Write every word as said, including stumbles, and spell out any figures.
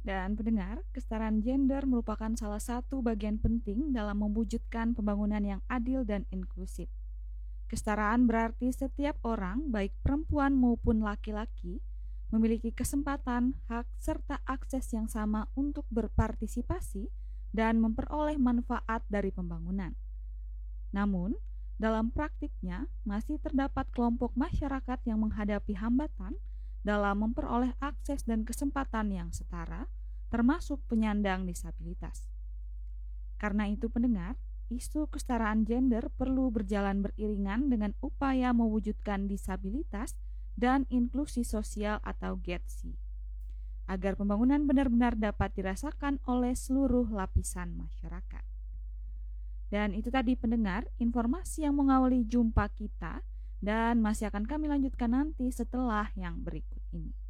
Dan pendengar, kesetaraan gender merupakan salah satu bagian penting dalam mewujudkan pembangunan yang adil dan inklusif. Kesetaraan berarti setiap orang, baik perempuan maupun laki-laki, memiliki kesempatan, hak, serta akses yang sama untuk berpartisipasi dan memperoleh manfaat dari pembangunan. Namun, dalam praktiknya masih terdapat kelompok masyarakat yang menghadapi hambatan dalam memperoleh akses dan kesempatan yang setara, termasuk penyandang disabilitas. Karena itu pendengar, isu kesetaraan gender perlu berjalan beriringan dengan upaya mewujudkan disabilitas dan inklusi sosial atau G E T S I, agar pembangunan benar-benar dapat dirasakan oleh seluruh lapisan masyarakat. Dan itu tadi pendengar, informasi yang mengawali jumpa kita dan masih akan kami lanjutkan nanti setelah yang berikut ini.